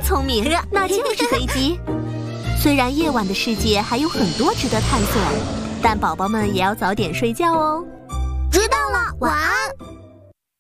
聪明，那就是飞机。虽然夜晚的世界还有很多值得探索，但宝宝们也要早点睡觉哦。 知道了，晚安。